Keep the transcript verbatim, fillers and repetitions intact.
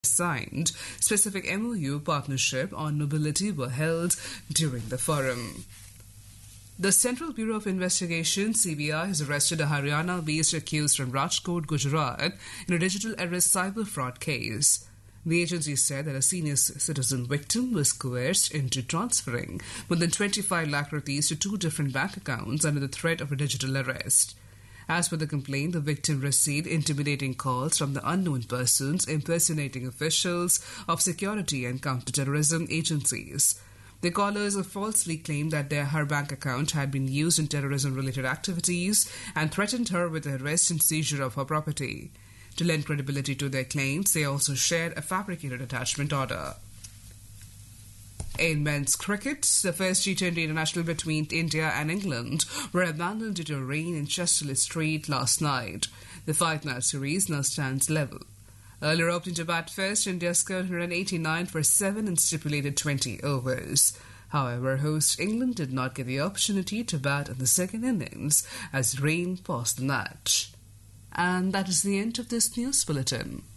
signed specific M O U partnership on mobility were held during the forum. The Central Bureau of Investigation, C B I, has arrested a Haryana-based accused from Rajkot, Gujarat, in a digital arrest cyber fraud case. The agency said that a senior citizen victim was coerced into transferring more than twenty-five lakh rupees to two different bank accounts under the threat of a digital arrest. As per the complaint, the victim received intimidating calls from the unknown persons impersonating officials of security and counterterrorism agencies. The callers falsely claimed that their, her bank account had been used in terrorism-related activities and threatened her with the arrest and seizure of her property. To lend credibility to their claims, they also shared a fabricated attachment order. In men's cricket, the first T twenty international between India and England were abandoned due to rain in Chesterley Street last night. The five-match series now stands level. Earlier opening to bat first, India scored one hundred eighty-nine for seven in stipulated twenty overs. However, host England did not get the opportunity to bat in the second innings as rain paused the match. And that is the end of this news bulletin.